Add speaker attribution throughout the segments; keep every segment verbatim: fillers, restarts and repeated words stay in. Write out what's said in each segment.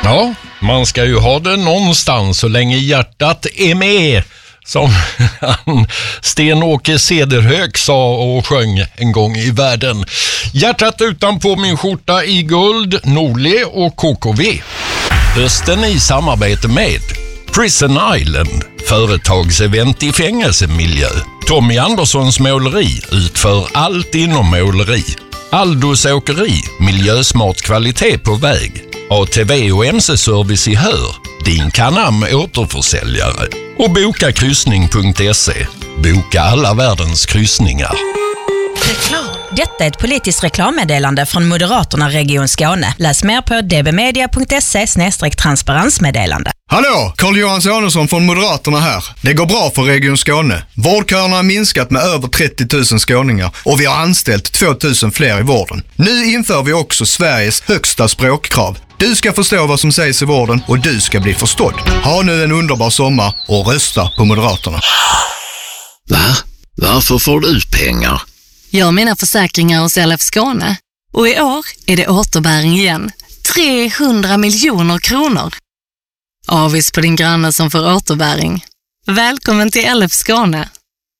Speaker 1: Ja, man ska ju ha det någonstans så länge hjärtat är med, som Sten-Åke Cederhök sa och sjöng en gång i världen. Hjärtat utanpå min skjorta i guld, Norli och K K V. Hösten i samarbete med Prison Island, företagsevent i fängelsemiljö. Tommy Anderssons måleri utför allt inom måleri. Aldos åkeri, miljösmart kvalitet på väg. A T V och M C-service i Hör, din Canam återförsäljare. Och boka kryssning punkt se. Boka alla världens kryssningar.
Speaker 2: Reklam. Detta är ett politiskt reklammeddelande från Moderaterna Region Skåne. Läs mer på d b media punkt se slash transparensmeddelande.
Speaker 3: Hallå, Carl-Johan Sonesson från Moderaterna här. Det går bra för Region Skåne. Vårdköerna har minskat med över trettio tusen skåningar och vi har anställt två tusen fler i vården. Nu inför vi också Sveriges högsta språkkrav. Du ska förstå vad som sägs i vården och du ska bli förstådd. Ha nu en underbar sommar och rösta på Moderaterna.
Speaker 4: Va? Varför får du pengar?
Speaker 5: Jag har mina försäkringar hos L F Skåne. Och i år är det återbäring igen. trehundra miljoner kronor. Avis på din granne som får återbäring. Välkommen till L F Skåne.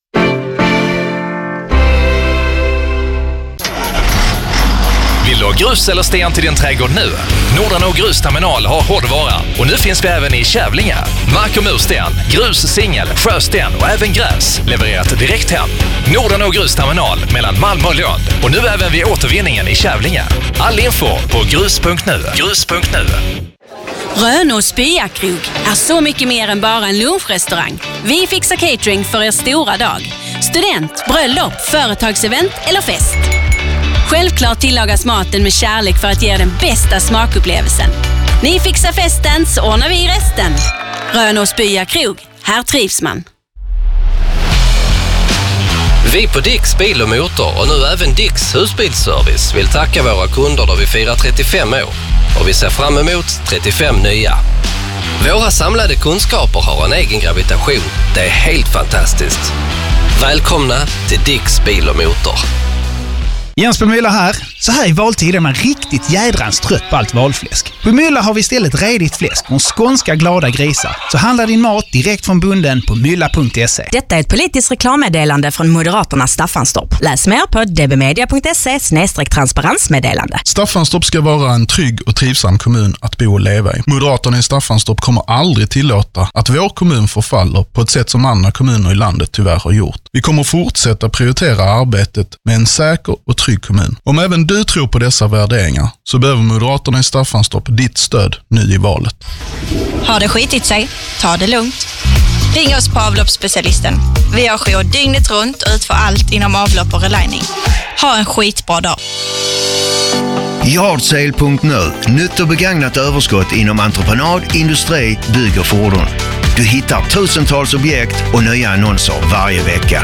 Speaker 6: Vill du ha grus eller sten till din trädgård nu? Nordanå Grusterminal har hårdvara och nu finns vi även i Kävlinge. Mark- och mursten, grus, singel, sjösten och även gräs levererat direkt hem. Nordanå Grusterminal mellan Malmö och Lund och nu även vid återvinningen i Kävlinge. All info på grus punkt nu. grus punkt nu.
Speaker 7: Rönås Byakrog är så mycket mer än bara en lunchrestaurang. Vi fixar catering för er stora dag. Student, bröllop, företagsevent eller fest. Självklart tillagas maten med kärlek för att ge den bästa smakupplevelsen. Ni fixar festen så ordnar vi resten. Rönås Byakrog, här trivs man.
Speaker 8: Vi på Dicks Bil och Motor och nu även Dicks Husbilsservice vill tacka våra kunder då vi firar trettiofem år. Och vi ser fram emot trettiofem nya. Våra samlade kunskaper har en egen gravitation. Det är helt fantastiskt. Välkomna till Dicks Bil och Motor.
Speaker 9: Jens på Mylla här. Så här i valtid är man riktigt jädrans trött på allt valfläsk. På Mylla har vi istället redigt fläsk från skånska glada grisar. Så handlar din mat direkt från bunden på mylla punkt se.
Speaker 2: Detta är ett politiskt reklammeddelande från Moderaterna Staffanstorp. Läs mer på d b media punkt se slash transparensmeddelande.
Speaker 10: Staffanstorp ska vara en trygg och trivsam kommun att bo och leva i. Moderaterna i Staffanstorp kommer aldrig tillåta att vår kommun förfaller på ett sätt som andra kommuner i landet tyvärr har gjort. Vi kommer fortsätta prioritera arbetet med en säker och trygg kommun. Om även du tror på dessa värderingar så behöver Moderaterna i Staffanstorp ditt stöd nu i valet.
Speaker 11: Har det skitit sig? Ta det lugnt. Ring oss på avloppsspecialisten. Vi har jour dygnet runt och utför allt inom avlopp och relining. Ha en skitbra dag.
Speaker 12: Yardsale punkt nu. Nytt och begagnat överskott inom entreprenad, industri, bygg och fordon. Du hittar tusentals objekt och nya annonser varje vecka.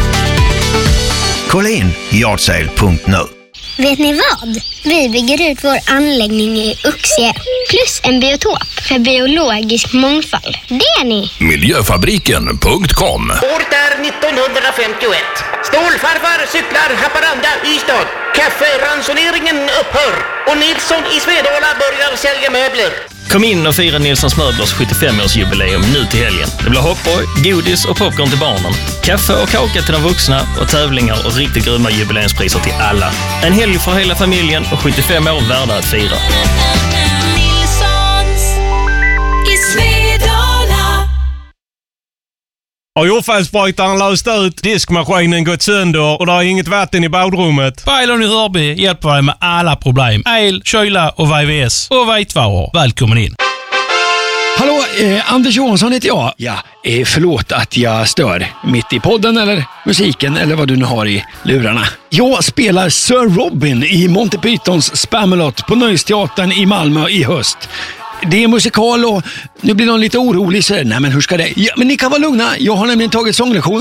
Speaker 12: Kolla in yardsale punkt nu.
Speaker 13: Vet ni vad? Vi bygger ut vår anläggning i Uxie plus en biotop för biologisk mångfald. Det är ni!
Speaker 6: Miljöfabriken punkt com.
Speaker 14: Året är nittonhundrafemtioett. Stålfarfar cyklar Haparanda, Ystad. Kafferansoneringen upphör och Nilsson i Svedala börjar sälja möbler.
Speaker 15: Kom in och fira Nilssons Möblers sjuttiofem-årsjubileum nu till helgen. Det blir hoppborg, godis och popcorn till barnen. Kaffe och kaka till de vuxna och tävlingar och riktigt grymma jubileumspriser till alla. En helg för hela familjen och sjuttiofem år värda att fira.
Speaker 16: Nilssons i Svedala.
Speaker 17: Har jordfelsbrytaren löst ut, diskmaskinen gått sönder och det är inget vatten i badrummet?
Speaker 18: Bailon i Hörby hjälper dig med alla problem. El, kyla och V V S och vitvaror. Välkommen in.
Speaker 19: Hallå, eh, Anders Johansson heter jag. Ja, eh, förlåt att jag stör. Mitt i podden eller musiken eller vad du nu har i lurarna. Jag spelar Sir Robin i Monty Pythons Spamalot på Nöjesteatern i Malmö i höst. Det är musikal och nu blir någon lite orolig så nej men hur ska det? Ja, men ni kan vara lugna, jag har nämligen tagit sånglektioner.